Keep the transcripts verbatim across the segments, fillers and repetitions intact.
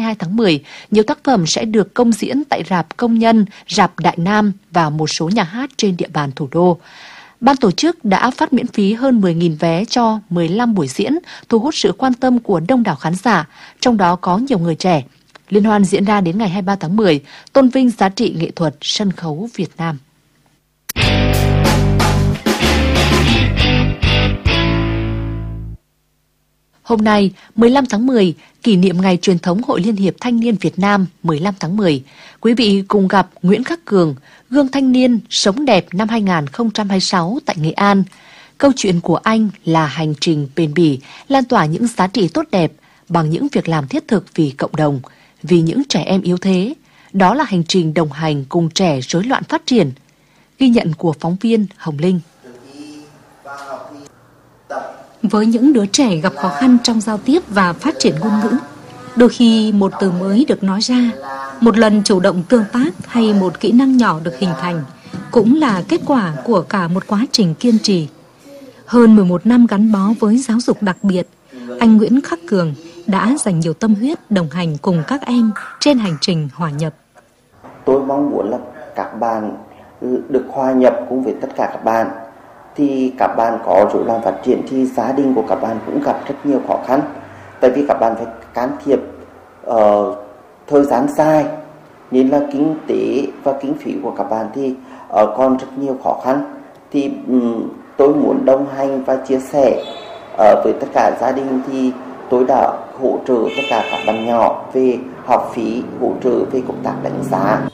mươi hai tháng mười, nhiều tác phẩm sẽ được công diễn tại rạp Công Nhân, rạp Đại Nam và một số nhà hát trên địa bàn thủ đô. Ban tổ chức đã phát miễn phí hơn mười nghìn vé cho mười lăm buổi diễn, thu hút sự quan tâm của đông đảo khán giả, trong đó có nhiều người trẻ. Liên hoan diễn ra đến ngày hai mươi ba tháng mười, tôn vinh giá trị nghệ thuật sân khấu Việt Nam. Hôm nay, mười lăm tháng mười, kỷ niệm ngày truyền thống Hội Liên hiệp Thanh niên Việt Nam mười lăm tháng mười, quý vị cùng gặp Nguyễn Khắc Cường, gương thanh niên sống đẹp năm hai nghìn không trăm hai mươi sáu tại Nghệ An. Câu chuyện của anh là hành trình bền bỉ, lan tỏa những giá trị tốt đẹp bằng những việc làm thiết thực vì cộng đồng, vì những trẻ em yếu thế. Đó là hành trình đồng hành cùng trẻ rối loạn phát triển. Ghi nhận của phóng viên Hồng Linh. Với những đứa trẻ gặp khó khăn trong giao tiếp và phát triển ngôn ngữ, đôi khi một từ mới được nói ra, một lần chủ động tương tác hay một kỹ năng nhỏ được hình thành cũng là kết quả của cả một quá trình kiên trì. Hơn mười một năm gắn bó với giáo dục đặc biệt, anh Nguyễn Khắc Cường đã dành nhiều tâm huyết đồng hành cùng các em trên hành trình hòa nhập. Tôi mong muốn là các bạn được hòa nhập cùng với tất cả các bạn. Thì các bạn có rối loạn phát triển thì gia đình của các bạn cũng gặp rất nhiều khó khăn. Tại vì các bạn phải can thiệp uh, thời gian dài, nên là kinh tế và kinh phí của các bạn thì uh, còn rất nhiều khó khăn. Thì um, tôi muốn đồng hành và chia sẻ uh, với tất cả gia đình, thì tôi đã hỗ trợ tất cả các bạn nhỏ về học phí, hỗ trợ về công tác đánh giá.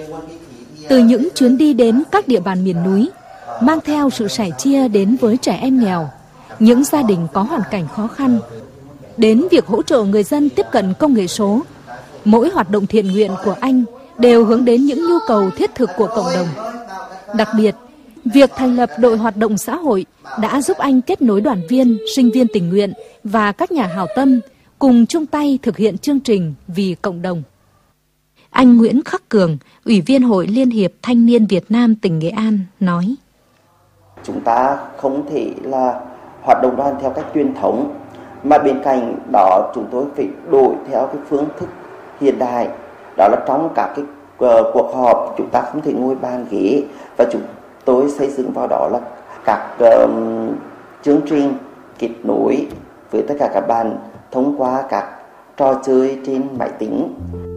Từ những chuyến đi đến các địa bàn miền núi, mang theo sự sẻ chia đến với trẻ em nghèo, những gia đình có hoàn cảnh khó khăn, đến việc hỗ trợ người dân tiếp cận công nghệ số, mỗi hoạt động thiện nguyện của anh đều hướng đến những nhu cầu thiết thực của cộng đồng. Đặc biệt, việc thành lập đội hoạt động xã hội đã giúp anh kết nối đoàn viên, sinh viên tình nguyện và các nhà hảo tâm cùng chung tay thực hiện chương trình vì cộng đồng. Anh Nguyễn Khắc Cường, Ủy viên Hội Liên hiệp Thanh niên Việt Nam tỉnh Nghệ An nói: Chúng ta không thể là hoạt động đoàn theo cách truyền thống, mà bên cạnh đó chúng tôi phải đổi theo cái phương thức hiện đại. Đó là trong các cái uh, cuộc họp chúng ta không thể ngồi bàn ghế, và chúng tôi xây dựng vào đó là các uh, chương trình kết nối với tất cả các bạn thông qua các trò chơi trên máy tính.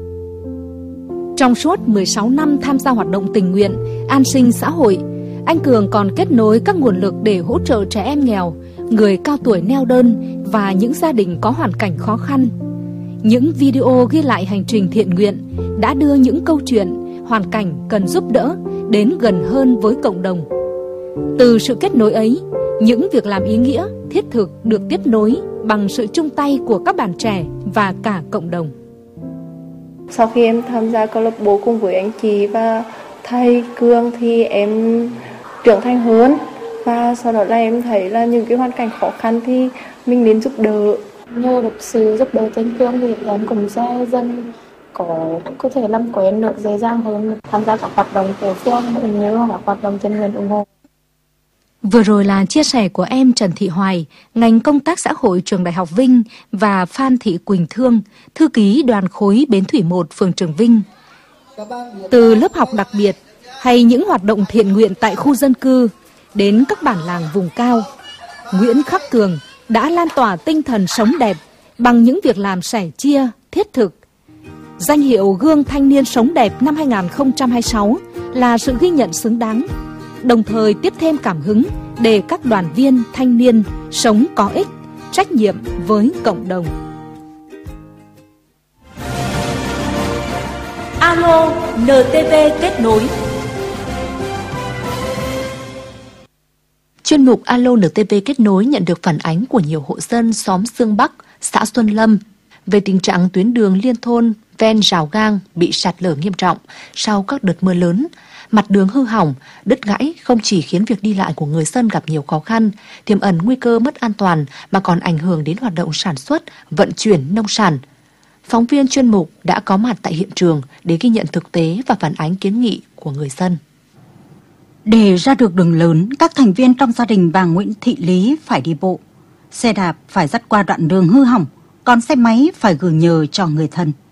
Trong suốt mười sáu năm tham gia hoạt động tình nguyện, an sinh xã hội, anh Cường còn kết nối các nguồn lực để hỗ trợ trẻ em nghèo, người cao tuổi neo đơn và những gia đình có hoàn cảnh khó khăn. Những video ghi lại hành trình thiện nguyện đã đưa những câu chuyện, hoàn cảnh cần giúp đỡ đến gần hơn với cộng đồng. Từ sự kết nối ấy, những việc làm ý nghĩa, thiết thực được tiếp nối bằng sự chung tay của các bạn trẻ và cả cộng đồng. Sau khi em tham gia câu lạc bộ cùng với anh chị và thầy Cường thì em trưởng thành hơn, và sau đó là em thấy là những cái hoàn cảnh khó khăn thì mình nên giúp đỡ. Nhờ được sự giúp đỡ trên Cường thì em cũng sẽ dần có có thể làm quen được dễ dàng hơn, tham gia các hoạt động của phường cũng như các hoạt động tình nguyện ủng hộ. Vừa rồi là chia sẻ của em Trần Thị Hoài, ngành công tác xã hội trường Đại học Vinh, và Phan Thị Quỳnh Thương, thư ký đoàn khối Bến Thủy một, phường Trường Vinh. Từ lớp học đặc biệt hay những hoạt động thiện nguyện tại khu dân cư đến các bản làng vùng cao, Nguyễn Khắc Cường đã lan tỏa tinh thần sống đẹp bằng những việc làm sẻ chia, thiết thực. Danh hiệu Gương Thanh niên Sống đẹp năm hai nghìn không trăm hai mươi sáu là sự ghi nhận xứng đáng, đồng thời tiếp thêm cảm hứng để các đoàn viên thanh niên sống có ích, trách nhiệm với cộng đồng. Alo en tê vê kết nối. Chuyên mục Alo en tê vê kết nối nhận được phản ánh của nhiều hộ dân xóm Sương Bắc, xã Xuân Lâm về tình trạng tuyến đường liên thôn ven rào gang bị sạt lở nghiêm trọng sau các đợt mưa lớn. Mặt đường hư hỏng, đứt gãy không chỉ khiến việc đi lại của người dân gặp nhiều khó khăn, tiềm ẩn nguy cơ mất an toàn mà còn ảnh hưởng đến hoạt động sản xuất, vận chuyển nông sản. Phóng viên chuyên mục đã có mặt tại hiện trường để ghi nhận thực tế và phản ánh kiến nghị của người dân. Để ra được đường lớn, các thành viên trong gia đình bà Nguyễn Thị Lý phải đi bộ. Xe đạp phải dắt qua đoạn đường hư hỏng, còn xe máy phải gửi nhờ cho người thân.